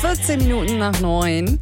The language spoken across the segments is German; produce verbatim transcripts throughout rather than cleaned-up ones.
vierzehn Minuten nach neun.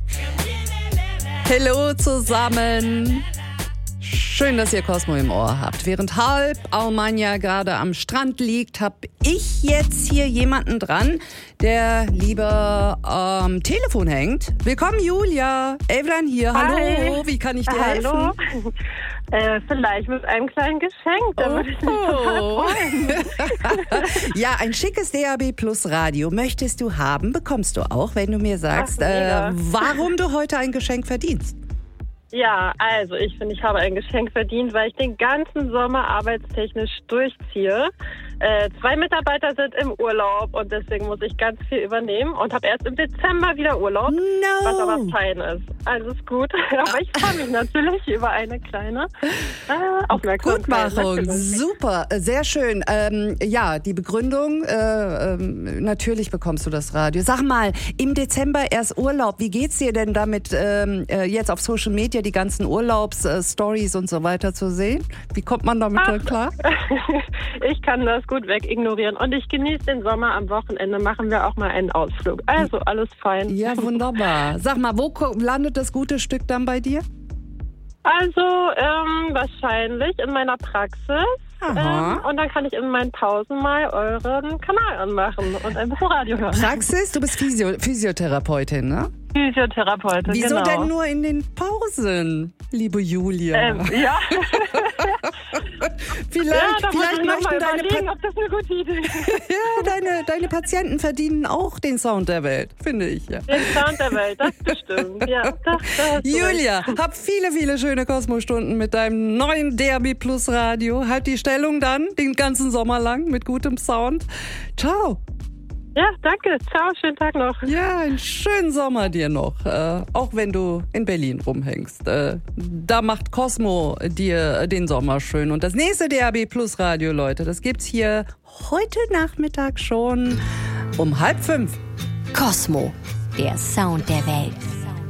Hallo zusammen. Schön, dass ihr Cosmo im Ohr habt. Während halb Almania gerade am Strand liegt, habe ich jetzt hier jemanden dran, der lieber am Telefon hängt. Willkommen, Julia. Evelyn hier. Hallo. Hi. Wie kann ich dir Hallo. helfen? Äh, vielleicht mit einem kleinen Geschenk. Da würde ich mich Oh. total freuen. Ja, ein schickes D A B Plus Radio möchtest du haben, bekommst du auch, wenn du mir sagst, Ach, mega. äh, warum du heute ein Geschenk verdienst. Ja, also ich finde, ich habe ein Geschenk verdient, weil ich den ganzen Sommer arbeitstechnisch durchziehe. Äh, zwei Mitarbeiter sind im Urlaub und deswegen muss ich ganz viel übernehmen und habe erst im Dezember wieder Urlaub, No. was aber fein ist. Alles gut, aber ich freue mich natürlich über eine kleine äh, Aufmerksamkeit. Gutmachung, Natürlich. super, äh, sehr schön. Ähm, ja, die Begründung, äh, ähm, natürlich bekommst du das Radio. Sag mal, im Dezember erst Urlaub, wie geht's dir denn damit, ähm, äh, jetzt auf Social Media die ganzen Urlaubsstories und so weiter zu sehen? Wie kommt man damit Ach. dann klar? Ich kann das gut wegignorieren und ich genieße den Sommer. Am Wochenende machen wir auch mal einen Ausflug. Also alles fein. Ja, wunderbar. Sag mal, wo ko- landet das gute Stück dann bei dir? Also ähm, wahrscheinlich in meiner Praxis. Aha. Ähm, und dann kann ich in meinen Pausen mal euren Kanal anmachen und ein bisschen Radio hören. Praxis? Du bist Physio- Physiotherapeutin, ne? Physiotherapeutin, Wieso genau. denn nur in den Pausen, liebe Julia? Ähm, ja. vielleicht ja, da muss vielleicht ich noch möchten mal deine, überlegen, pa- ob das eine gute Idee ist. ja, deine, deine Patienten verdienen auch den Sound der Welt, finde ich. Ja. Den Sound der Welt, das bestimmt. Ja, das, das hast du Julia, recht. hab viele, viele schöne Kosmostunden mit deinem neuen D A B Plus Radio. Halt die Stellung dann den ganzen Sommer lang mit gutem Sound. Ciao. Ja, danke. Ciao, schönen Tag noch. Ja, einen schönen Sommer dir noch, äh, auch wenn du in Berlin rumhängst. Äh, da macht Cosmo dir den Sommer schön. Und das nächste D A B Plus Radio, Leute, das gibt's hier heute Nachmittag schon um halb fünf. Cosmo, der Sound der Welt.